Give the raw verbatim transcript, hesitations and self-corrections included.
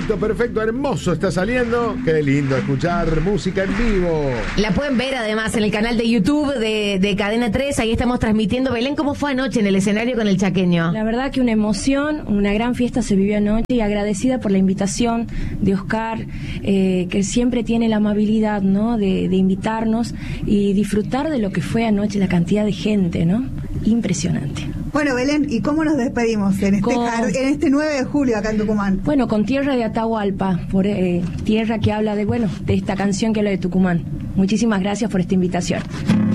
Perfecto, perfecto, hermoso está saliendo. Qué lindo escuchar música en vivo. La pueden ver además en el canal de YouTube de, de Cadena tres. Ahí estamos transmitiendo. Belén, ¿cómo fue anoche en el escenario con el Chaqueño? La verdad que una emoción, una gran fiesta se vivió anoche, y agradecida por la invitación de Oscar, eh, que siempre tiene la amabilidad, ¿no?, de, de invitarnos y disfrutar de lo que fue anoche, la cantidad de gente, ¿no? Impresionante. Bueno, Belén, ¿y cómo nos despedimos en este, Con... en este nueve de julio acá en Tucumán? Bueno, con Tierra de Atahualpa, por eh, tierra que habla de, bueno, de esta canción que habla de Tucumán. Muchísimas gracias por esta invitación.